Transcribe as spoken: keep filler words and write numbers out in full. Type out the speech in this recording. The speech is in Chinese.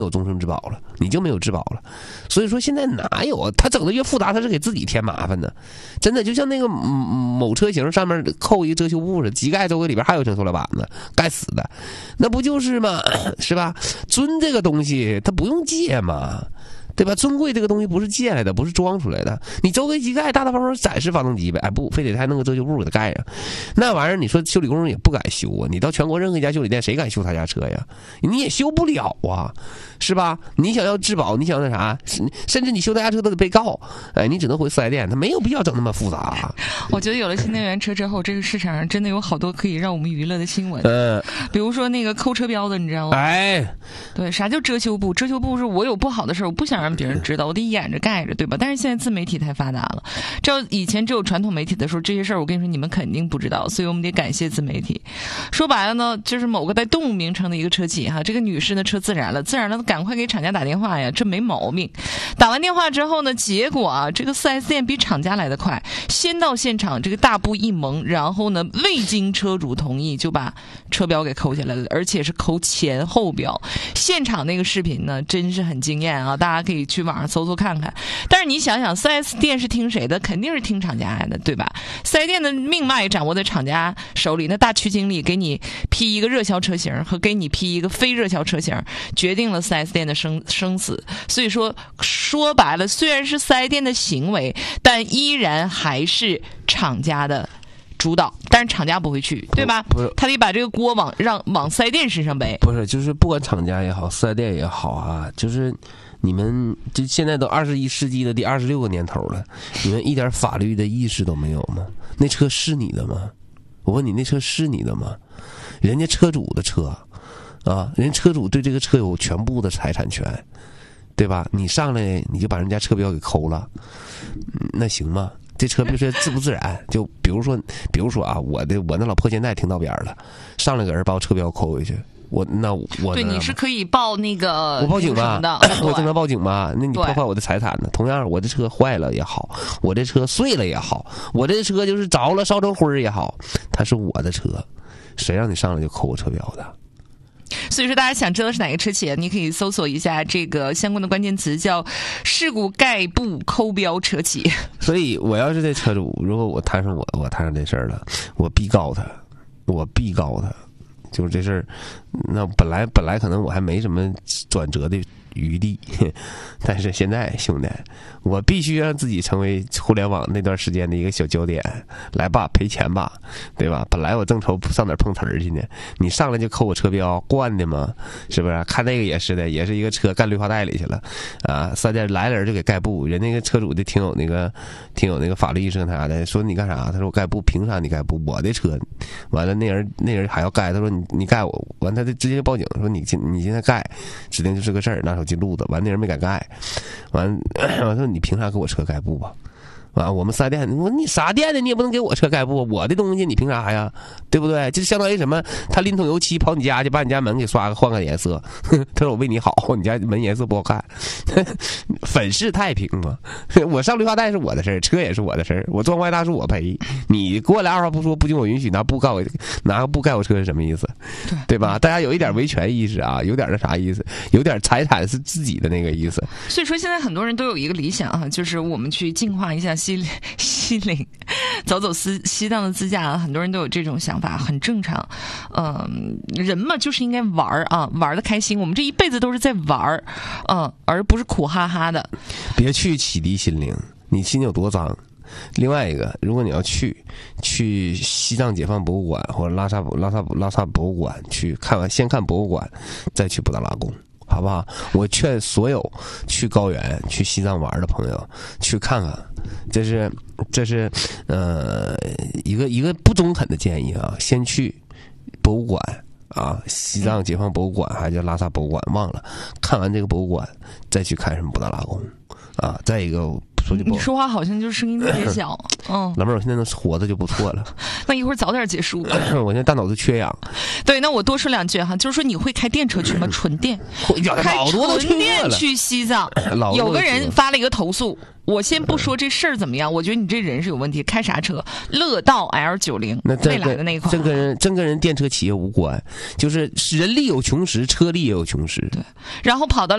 有终生质保了，你就没有质保了。所以说现在哪有啊？他整的越复杂，他是给自己添麻烦呢。真的就像那个某车型上面扣一个遮羞布似的，机盖周围里边还有一层塑料板子，该死的，那不就是吗？是吧？尊这个东西它不用借嘛。对吧？尊贵这个东西不是借来的，不是装出来的。你周围机盖大大方方展示发动机呗，哎不，非得还弄个遮羞布给它盖上。那玩意儿，你说修理工人也不敢修啊。你到全国任何一家修理店，谁敢修他家车呀？你也修不了啊，是吧？你想要质保，你想那啥，甚至你修他家车都得被告。哎，你只能回四 S 店，他没有必要整那么复杂。 我觉得有了新能源车之后，这个市场上真的有好多可以让我们娱乐的新闻。 嗯， 比如说那个抠车标的，你知道吗？ 哎， 对，啥叫遮羞布？遮羞布是我有不好的事，我不想让别人知道，我得掩着盖着，对吧？但是现在自媒体太发达了，这以前只有传统媒体的时候，这些事儿我跟你说，你们肯定不知道，所以我们得感谢自媒体。说白了呢，就是某个带动物名称的一个车企哈，这个女士呢车自燃了，自燃了，赶快给厂家打电话呀，这没毛病。打完电话之后呢，结果啊，这个 四 S 店比厂家来得快，先到现场，这个大布一蒙，然后呢，未经车主同意就把车标给扣下来了，而且是扣前后标。现场那个视频呢，真是很惊艳啊！大家可以去网上搜搜看看。但是你想想 四 S 店是听谁的？肯定是听厂家的，对吧？ 四 S 店的命脉掌握在厂家手里，那大区经理给你批一个热销车型和给你批一个非热销车型，决定了 四 S 店的生生死。所以说说白了，虽然是 四 S 店的行为，但依然还是厂家的主导，但是厂家不会去，对吧？ 不是， 他得把这个锅往让往四 S 店身上背。 不是，就是不管厂家也好，四 S 店也好啊，就是你们就现在都二十一世纪的第二十六个年头了，你们一点法律的意识都没有吗？那车是你的吗？我问你，那车是你的吗？人家车主的车啊，人家车主对这个车有全部的财产权，对吧？你上来你就把人家车标给抠了，那行吗？这车必须自不自然？就比如说，比如说啊，我的我那老破肩带停道边了，上来个人把我车标抠回去，我那我对，你是可以报那个我报警吧，我正常报警吧？那你破坏我的财产呢？同样，我的车坏了也好，我这车碎了也好，我这车就是着了烧成灰也好，它是我的车，谁让你上来就扣我车标的？ 所以说大家想知道是哪个车企，你可以搜索一下这个相关的关键词，叫事故盖布抠标车企。 所以我要是这车主，如果我摊上我我摊上这事儿了，我必告他，我必告他。就是这事儿，那本来本来可能我还没什么转折的余地，但是现在兄弟，我必须让自己成为互联网那段时间的一个小焦点。来吧，赔钱吧，对吧？本来我正愁上哪碰瓷儿去呢，你上来就扣我车标，惯的吗？是不是？看那个也是的，也是一个车干绿化带里去了啊！三店来了人就给盖布，人那个车主就挺有那个挺有那个法律意识啥的，说你干啥？他说我盖布，凭啥你盖布？我的车，完了那人那人还要盖，他说你你盖我，完他就直接报警说你你现在盖，指定就是个事儿，拿手机录的，完那人没敢盖，完完说你凭啥给我车盖布吧？啊，我们四 S 店，我说你啥店的，你也不能给我车盖布，我的东西你凭啥呀？对不对？就相当于什么？他拎桶油漆跑你家去，把你家门给刷个换个颜色。他说我为你好，你家门颜色不好看，粉饰太平嘛。我上绿化带是我的事儿，车也是我的事儿，我撞坏大树我赔。你过来二话不说，不经我允许拿布盖我，拿个布盖我车是什么意思？对对吧？大家有一点维权意识啊，有点那啥意思，有点财产是自己的那个意思。 所以说现在很多人都有一个理想啊，就是我们去净化一下西西岭，走走西西藏的自驾，很多人都有这种想法，很正常。嗯，人嘛就是应该玩啊，玩的开心。我们这一辈子都是在玩，嗯，而不是苦哈哈的。 别去启迪心灵，你心有多脏。另外一个，如果你要去去西藏解放博物馆或者拉萨拉萨拉萨博物馆去看完，先看博物馆，再去布达拉宫。好不好？我劝所有去高原、去西藏玩的朋友去看看，这是这是呃一个一个不中肯的建议啊！先去博物馆啊，西藏解放博物馆还叫拉萨博物馆，忘了。看完这个博物馆，再去看什么布达拉宫啊！再一个。说句不， 你说话好像就是声音特别小，嗯， 老妹儿，我现在能活着就不错了。 那一会儿早点结束。 我现在大脑子缺氧。 对，那我多说两句哈，就是说你会开电车去吗？纯电，开纯电去西藏。有个人发了一个投诉，我先不说这事儿怎么样，我觉得你这人是有问题。开啥车？乐道 L 九十，未来的那一款， 真跟人真跟人电车企业无关，就是人力有穷时，车力也有穷时。 对，然后跑到